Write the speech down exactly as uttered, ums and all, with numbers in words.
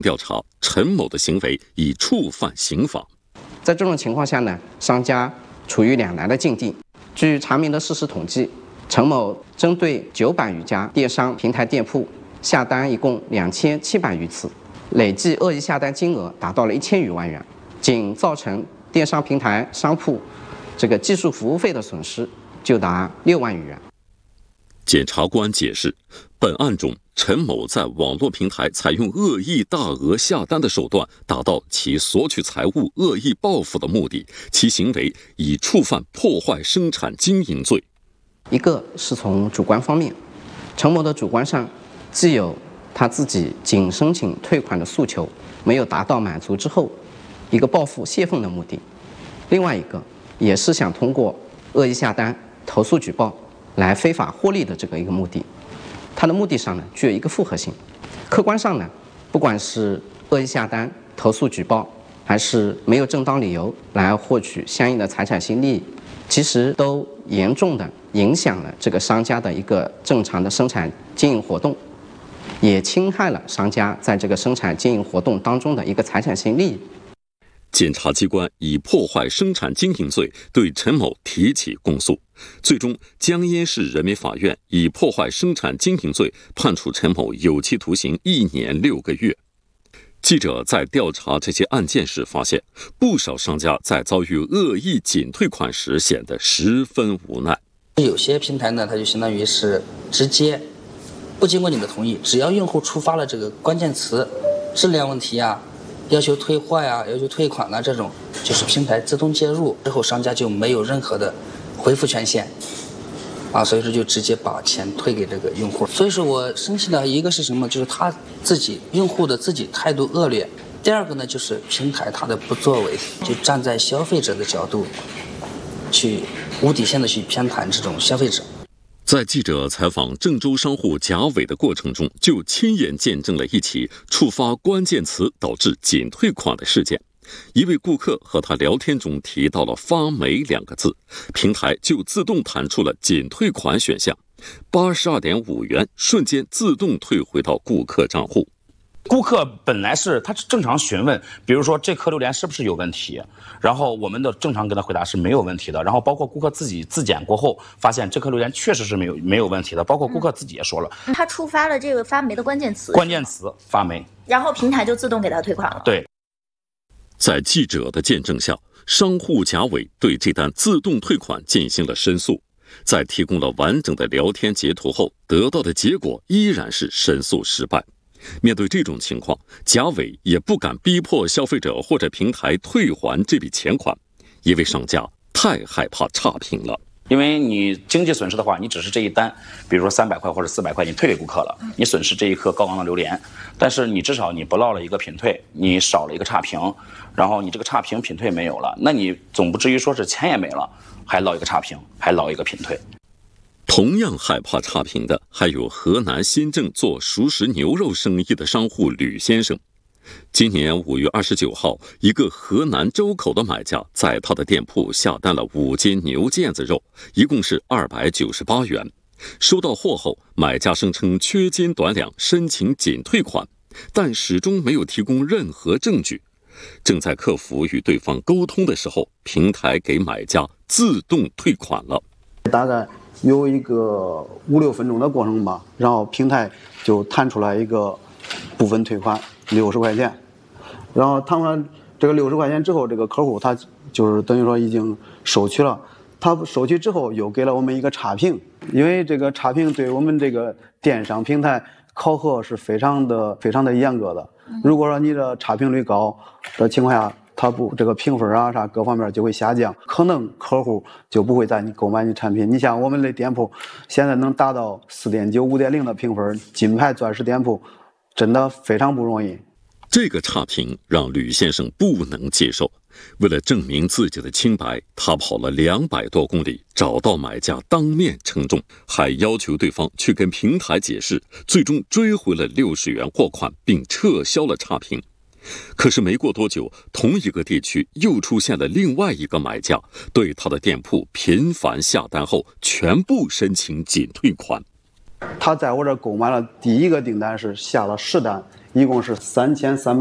调查，陈某的行为已触犯刑法。 在这种情况下呢，商家处于两难的境地。据查明的事实统计，陈某针对九百余家电商平台店铺下单一共两千七百余次，累计恶意下单金额达到了一千余万元，仅造成电商平台商铺这个技术服务费的损失就达六万余元。 检察官解释，本案中陈某在网络平台采用恶意大额下单的手段，达到其索取财物、恶意报复的目的，其行为已触犯破坏生产经营罪。 一个是从主观方面，陈某的主观上既有他自己仅申请退款的诉求没有达到满足之后，一个报复泄愤的目的；另外一个也是想通过恶意下单、投诉举报来非法获利的这个一个目的。它的目的上呢具有一个复合性，客观上呢，不管是恶意下单、投诉举报，还是没有正当理由来获取相应的财产性利益，其实都严重的影响了这个商家的一个正常的生产经营活动，也侵害了商家在这个生产经营活动当中的一个财产性利益。 检察机关以破坏生产经营罪对陈某提起公诉，最终江淹市人民法院以破坏生产经营罪判处陈某有期徒刑一年六个月。记者在调查这些案件时发现，不少商家在遭遇恶意仅退款时显得十分无奈。 有些平台呢，它就相当于是直接不经过你的同意，只要用户触发了这个关键词质量问题啊，要求退货呀、啊、要求退款啊，这种就是平台自动介入之后，商家就没有任何的回复权限啊，所以说就直接把钱退给这个用户。所以说我生气的一个是什么，就是他自己用户的自己态度恶劣，第二个呢就是平台他的不作为，就站在消费者的角度去无底线的去偏袒这种消费者。 在记者采访郑州商户贾伟的过程中，就亲眼见证了一起触发关键词导致仅退款的事件。一位顾客和他聊天中提到了发霉两个字，平台就自动弹出了仅退款选项，八十二点五元瞬间自动退回到顾客账户。 顾客本来是他正常询问，比如说这颗榴莲是不是有问题，然后我们的正常跟他回答是没有问题的，然后包括顾客自己自检过后发现这颗榴莲确实是没有没有问题的，包括顾客自己也说了， 嗯、他触发了这个发霉的关键词， 关键词发霉， 然后平台就自动给他退款了。 对， 在记者的见证下，商户贾伟对这单自动退款进行了申诉，在提供了完整的聊天截图后，得到的结果依然是申诉失败。面对这种情况，贾伟也不敢逼迫消费者或者平台退还这笔钱款，因为商家太害怕差评了。 因为你经济损失的话，你只是这一单，比如说三百块或者四百块，你退给顾客了，你损失这一颗高昂的榴莲，但是你至少你不落了一个品退，你少了一个差评，然后你这个差评品退没有了，那你总不至于说是钱也没了，还落一个差评，还落一个品退。 同样害怕差评的还有河南新郑做熟食牛肉生意的商户吕先生。今年五月二十九号，一个河南周口的买家在他的店铺下单了五斤牛腱子肉，一共是二百九十八元。收到货后，买家声称缺斤短两，申请仅退款，但始终没有提供任何证据。正在客服与对方沟通的时候，平台给买家自动退款了。 大概有一个五六分钟的过程吧，然后平台就弹出来一个部分退款六十块钱，然后弹完这个六十块钱之后，这个客户他就是等于说已经收取了，他收取之后又给了我们一个差评，因为这个差评对我们这个电商平台考核是非常的非常的严格的，如果说你的差评率高的情况下，它不这个评分啊啥各方面就会下降，可能客户就不会再你购买你产品。你像我们的店铺现在能达到 四点九、五点零 的评分，金牌钻石店铺真的非常不容易。 这个差评让吕先生不能接受，为了证明自己的清白，他跑了两百多公里找到买家当面称重，还要求对方去跟平台解释，最终追回了六十元货款并撤销了差评。可是没过多久，同一个地区又出现了另外一个买家，对他的店铺频繁下单后全部申请仅退款。 他在我这购买了第一个订单是下了十单， 一共是三千三百。